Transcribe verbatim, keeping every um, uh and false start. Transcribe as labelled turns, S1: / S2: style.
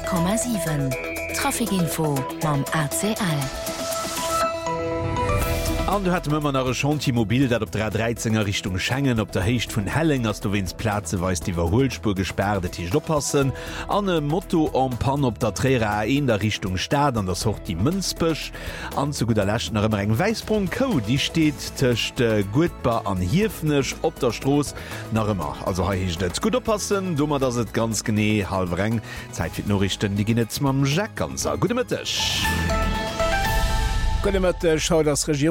S1: Komma sieben. Trafikinfo mam A C L.
S2: An du hat immer nach Chantimobil, dat op der dreizehnnger Richtung Schengen op der Hecht vun Helling, ass du wins Plaze weist die Überholspur gesperrt Tisch oppassen. An e Motto am Pan op der Trera in der Richtung Staat an der Sort die Münzpech. An zu guter Lächt nach immer eng Weißbrun Co, die steht töcht äh, Gutbar an Hifnech op der Stroß nach immer. Also ha ich net gut oppassen, dummer dass het ganz gené halb reng. Zeit fir Norrichten die ginnet mam Jack an. Gute Mittag.
S3: Gute Mittag, schau das Regierung